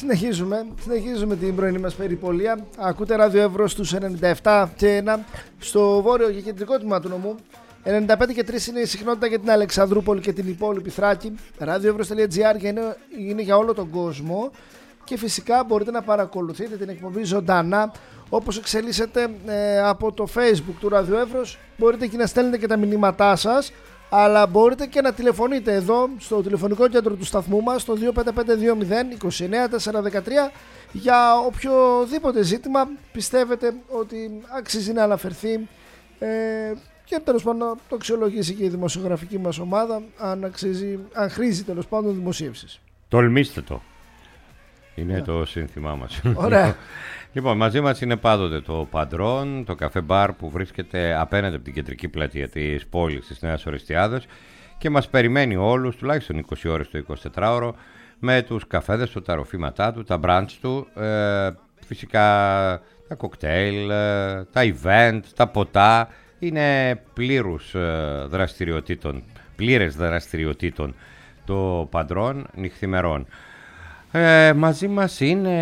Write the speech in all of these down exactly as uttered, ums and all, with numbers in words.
συνεχίζουμε, συνεχίζουμε την πρωινή μας περιπολία. Ακούτε Ράδιο Εύρος στους ενενήντα επτά και ένα στο βόρειο και κεντρικό τμήμα του νομού. ενενήντα πέντε και τρία είναι η συχνότητα για την Αλεξανδρούπολη και την υπόλοιπη Θράκη. radioevros.gr είναι, είναι για όλο τον κόσμο. Και φυσικά μπορείτε να παρακολουθείτε την εκπομπή ζωντανά όπως εξελίσσεται ε, από το Facebook του Ράδιο Εύρος. Μπορείτε και να στέλνετε και τα μηνύματά σας, αλλά μπορείτε και να τηλεφωνείτε εδώ στο τηλεφωνικό κέντρο του σταθμού μας στο δύο πέντε πέντε δύο μηδέν είκοσι εννέα τετρακόσια δεκατρία για οποιοδήποτε ζήτημα πιστεύετε ότι αξίζει να αναφερθεί ε, και τέλος πάντων να το αξιολογήσει και η δημοσιογραφική μας ομάδα αν, αξίζει, αν χρήζει τέλος πάντων δημοσίευσης. Τολμήστε το. Είναι yeah. το σύνθημά μας. Ωραία. Λοιπόν, μαζί μας είναι πάντοτε το Παντρόν, το καφέ μπαρ που βρίσκεται απέναντι από την κεντρική πλατεία της πόλης της Νέας Ορεστιάδας και μας περιμένει όλους, τουλάχιστον είκοσι ώρες το εικοσιτετράωρο, με τους καφέδες του, τα ροφήματά του, τα μπραντς του, ε, φυσικά τα κοκτέιλ, ε, τα event, τα ποτά. Είναι πλήρους ε, δραστηριοτήτων, πλήρες δραστηριοτήτων το Παντρόν νυχθημερών. Ε, μαζί μας είναι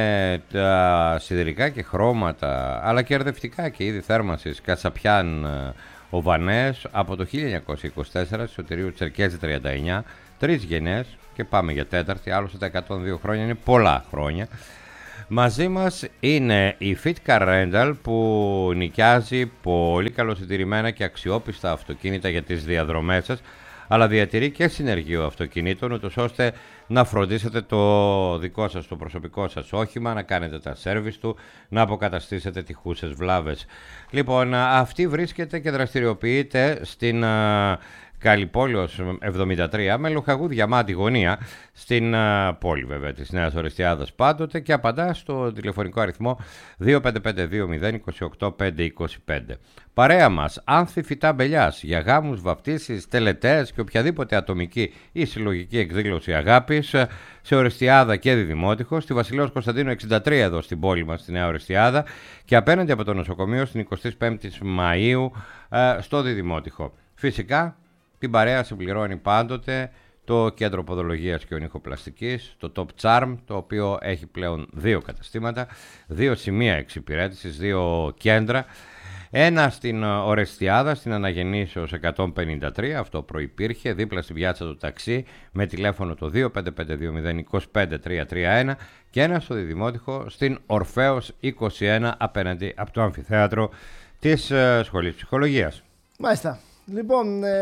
τα σιδερικά και χρώματα, αλλά και ερδευτικά και είδη θέρμανσης Κατσαπιάν Οβανές από το χίλια εννιακόσια είκοσι τέσσερα, Σωτηρίου Τσερκέζη τριάντα εννιά, τρεις γενιές και πάμε για τέταρτη, άλλωστε τα εκατόν δύο χρόνια είναι πολλά χρόνια. Μαζί μας είναι η Fitcar Rental που νοικιάζει πολύ καλοσυντηρημένα και αξιόπιστα αυτοκίνητα για τις διαδρομές σας, αλλά διατηρεί και συνεργείο αυτοκινήτων, ούτως ώστε να φροντίσετε το δικό σας, το προσωπικό σας όχημα, να κάνετε τα σέρβις του, να αποκαταστήσετε τυχούσες βλάβες. Λοιπόν, αυτή βρίσκεται και δραστηριοποιείται στην uh, Καλυπόλεως εβδομήντα τρία με Λοχαγού Διαμάντη γωνία, στην uh, πόλη βέβαια της Νέας Ορεστιάδας πάντοτε, και απαντά στο τηλεφωνικό αριθμό δύο πέντε πέντε δύο μηδέν είκοσι οκτώ πεντακόσια είκοσι πέντε. Παρέα μας, άνθη φυτά μπελιάς για γάμους, βαπτίσεις, τελετές και οποιαδήποτε ατομική ή συλλογική εκδήλωση αγάπης σε Ορεστιάδα και Διδημότυχο, στη Βασιλέως Κωνσταντίνου εξήντα τρία εδώ στην πόλη μας, στη Νέα Ορεστιάδα, και απέναντι από το νοσοκομείο στην εικοστή πέμπτη Μαΐου ε, στο Διδημότυχο. Φυσικά, την παρέα συμπληρώνει πάντοτε το Κέντρο Ποδολογίας και Ονυχοπλαστικής, το Top Charm, το οποίο έχει πλέον δύο καταστήματα, δύο σημεία εξυπηρέτησης, δύο κέντρα. Ένα στην Ορεστιάδα, στην Αναγεννήσεως εκατόν πενήντα τρία, αυτό προϋπήρχε, δίπλα στην πιάτσα του ταξί, με τηλέφωνο το δύο πέντε πέντε δύο μηδέν είκοσι πέντε τριακόσια τριάντα ένα, και ένα στο Διδημότυχο, στην Ορφέως είκοσι ένα, απέναντι από το αμφιθέατρο της ε, Σχολής Ψυχολογίας. Μάλιστα. Λοιπόν, ε,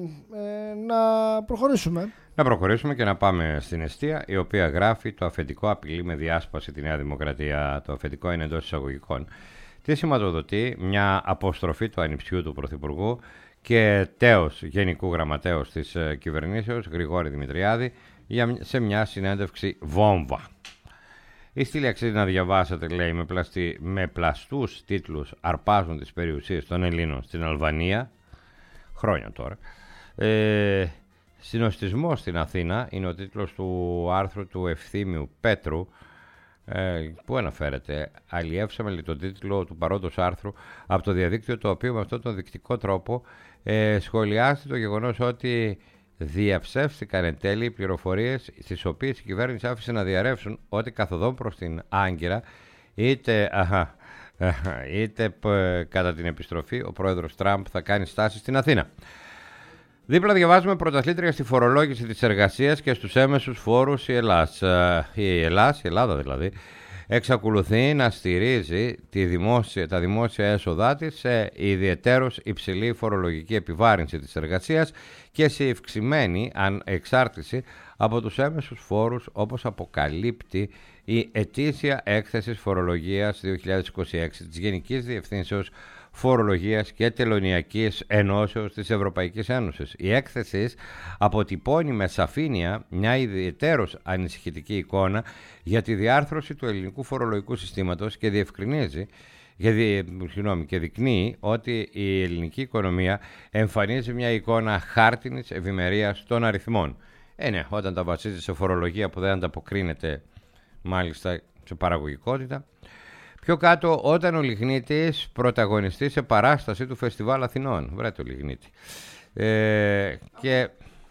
ε, να προχωρήσουμε. Να προχωρήσουμε και να πάμε στην εστία, η οποία γράφει: το αφεντικό απειλεί με διάσπαση τη Νέα Δημοκρατία. Το αφεντικό είναι εντός εισαγωγικών. Τι σηματοδοτεί μια αποστροφή του ανιψιού του Πρωθυπουργού και τέος Γενικού Γραμματέως της κυβερνήσεως, Γρηγόρη Δημητριάδη, σε μια συνέντευξη βόμβα. Η στήλη αξίζει να διαβάσετε, λέει, με, πλαστι... με πλαστούς τίτλους αρπάζουν τις περιουσίες των Ελλήνων στην Αλβανία. Χρόνια τώρα. Ε, συνοστισμός στην Αθήνα είναι ο τίτλος του άρθρου του Ευθύμιου Πέτρου, ε, που αναφέρεται. Αλλιεύσαμε, λέει, τον τίτλο του παρόντος άρθρου από το διαδίκτυο, το οποίο με αυτόν τον δεικτικό τρόπο ε, σχολιάζει το γεγονός ότι διαψεύστηκαν εν τέλει οι πληροφορίες στις οποίες η κυβέρνηση άφησε να διαρρεύσουν ότι καθοδόν προς την Άγκυρα, είτε... Αχα, είτε κατά την επιστροφή ο πρόεδρος Τραμπ θα κάνει στάση στην Αθήνα. Δίπλα διαβάζουμε: πρωταθλήτρια στη φορολόγηση της εργασίας και στους έμεσους φόρους η Ελλάς. Η Ελλάς, η Ελλάδα δηλαδή, εξακολουθεί να στηρίζει τη δημόσια, τα δημόσια έσοδά της σε ιδιαιτέρως υψηλή φορολογική επιβάρυνση της εργασίας και σε ευξημένη ανεξάρτηση από τους έμεσους φόρους, όπως αποκαλύπτει η ετήσια έκθεση φορολογίας δύο χιλιάδες είκοσι έξι της Γενικής Διευθύνσεως Φορολογίας και Τελωνειακής Ενώσεως της Ευρωπαϊκής Ένωσης. Η έκθεση αποτυπώνει με σαφήνεια μια ιδιαιτέρως ανησυχητική εικόνα για τη διάρθρωση του ελληνικού φορολογικού συστήματος και διευκρινίζει και δεικνύει ότι η ελληνική οικονομία εμφανίζει μια εικόνα χάρτινης ευημερίας των αριθμών. Ε, ναι, όταν τα βασίζει σε φορολογία που δεν ανταποκρίνεται μάλιστα σε παραγωγικότητα. Πιο κάτω, όταν ο Λιγνίτης πρωταγωνιστεί σε παράσταση του Φεστιβάλ Αθηνών. Βρέτε ο Λιγνίτη. Ε, και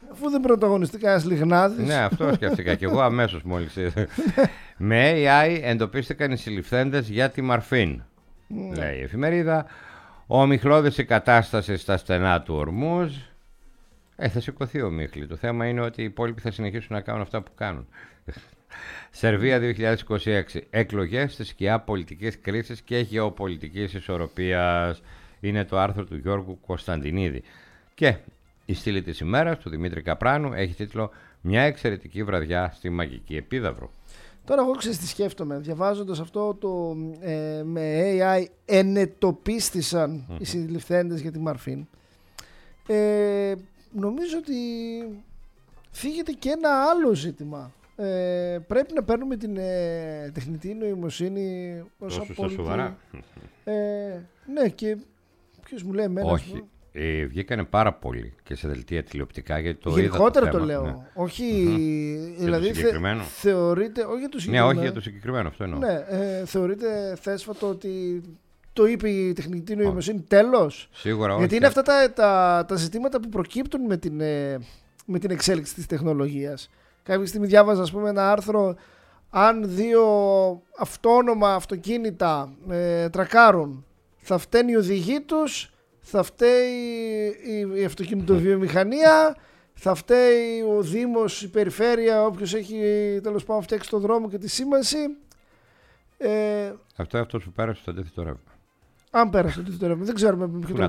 Αφού δεν πρωταγωνιστεί κανένας Λιγνάδης. Ναι, αυτό σκέφτηκα και εγώ αμέσως μόλις. Με έι άι εντοπίστηκαν οι συλληφθέντες για τη Μαρφίν, λέει η εφημερίδα. Ο Μιχλώδης η κατάσταση στα στενά του Ορμούζ. Ε, θα σηκωθεί ο Μίχλη. Το θέμα είναι ότι οι υπόλοιποι θα συνεχίσουν να κάνουν αυτά που κάνουν. Σερβία δύο χιλιάδες είκοσι έξι. Εκλογές στη σκιά πολιτικής κρίσης και γεωπολιτικής ισορροπίας. Είναι το άρθρο του Γιώργου Κωνσταντινίδη. Και η στήλη της ημέρας του Δημήτρη Καπράνου έχει τίτλο «Μια εξαιρετική βραδιά στη Μαγική Επίδαυρο». Τώρα εγώ ξέρεις τι σκέφτομαι. Διαβάζοντας αυτό το ε, με έι άι ενετοπίστησαν mm-hmm. οι συλληφθέντες για τη Μαρφίν. Ε, νομίζω ότι φύγεται και ένα άλλο ζήτημα. Ε, πρέπει να παίρνουμε την ε, τεχνητή νοημοσύνη ως απόλυτη. Σοβαρά. Ε, ναι, και ποιος μου λέει εμένα. Όχι. Ε, βγήκανε πάρα πολύ και σε δελτία τηλεοπτικά γιατί το γενικότερα είδα το, το θέμα, λέω. Ναι. Όχι, mm-hmm. δηλαδή θε, θεωρείται. Όχι για το συγκεκριμένο. Ναι, όχι για το συγκεκριμένο, αυτό εννοώ. Ναι, ε, θεωρείται θέσφατο ότι το είπε η τεχνητή νοημοσύνη τέλος. Σίγουρα όχι. Γιατί είναι αυτά τα, τα, τα ζητήματα που προκύπτουν με την, με την εξέλιξη της τεχνολογίας. Κάποια στιγμή διάβαζα, ας πούμε, ένα άρθρο. Αν δύο αυτόνομα αυτοκίνητα ε, τρακάρουν, θα φταίνει η οδηγή τους, θα φταίει η, η αυτοκινητοβιομηχανία, θα φταίει ο Δήμος, η περιφέρεια, όποιος έχει τέλος πάντων φτιάξει το δρόμο και τη σήμανση. Ε, Αυτό είναι αυτός που πέρασε το αντίθετο ρεύμα. Αν πέρασε το αντίθετο ρεύμα, δεν ξέρουμε με ποιο τρόπο.